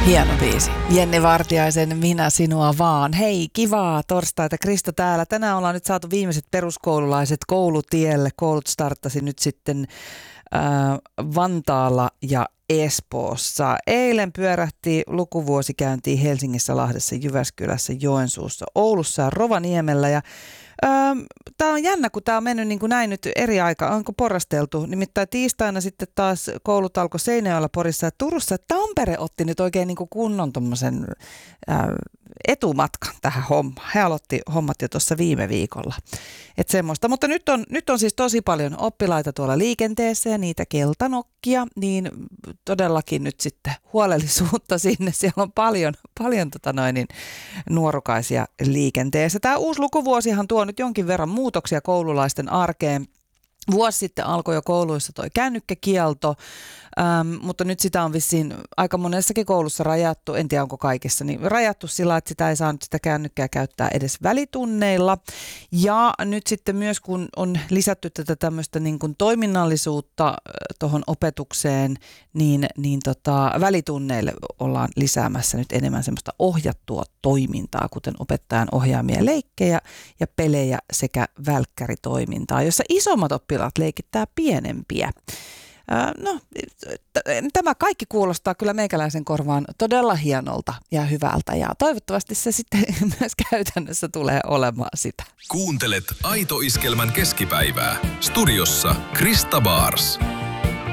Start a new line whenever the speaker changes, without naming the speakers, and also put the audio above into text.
Hieno biisi. Jenni Vartiaisen Minä sinua vaan. Hei, kivaa torstaita. Krista täällä. Tänään ollaan nyt saatu viimeiset peruskoululaiset koulutielle. Koulut starttasi nyt sitten Vantaalla ja Espoossa. Eilen pyörähti lukuvuosi käyntiin Helsingissä, Lahdessa, Jyväskylässä, Joensuussa, Oulussa ja Rovaniemellä. Ja tämä on jännä, kun tämä on mennyt niin kuin näin nyt eri aika. Onko porrasteltu? Nimittäin tiistaina sitten taas koulut alkoi Seinäjoella, Porissa ja Turussa. Tampere otti nyt oikein niin kuin kunnon tommosen etumatkan tähän hommaan. He aloitti hommat jo tuossa viime viikolla. Että semmoista. Mutta nyt on siis tosi paljon oppilaita tuolla liikenteessä ja niitä keltanokkia, niin todellakin nyt sitten huolellisuutta sinne. Siellä on paljon nuorukaisia liikenteessä. Tämä uusi lukuvuosihan tuo nyt jonkin verran muutoksia koululaisten arkeen. Vuosi sitten alkoi jo kouluissa toi kännykkäkielto, mutta nyt sitä on vissiin aika monessakin koulussa rajattu, en tiedä onko kaikissa, niin rajattu sillä, että sitä ei saa nyt sitä kännykkää käyttää edes välitunneilla. Ja nyt sitten myös kun on lisätty tätä tämmöistä niin kuin toiminnallisuutta tuohon opetukseen, niin välitunneille ollaan lisäämässä nyt enemmän semmoista ohjattua toimintaa, kuten opettajan ohjaamia leikkejä ja pelejä sekä välkkäritoimintaa, jossa isommat oppilaat leikittää pienempiä. Tämä kaikki kuulostaa kyllä meikäläisen korvaan todella hienolta ja hyvältä ja toivottavasti se sitten myös käytännössä tulee olemaan sitä.
Kuuntelet Aito Iskelmän keskipäivää. Studiossa Krista Baars.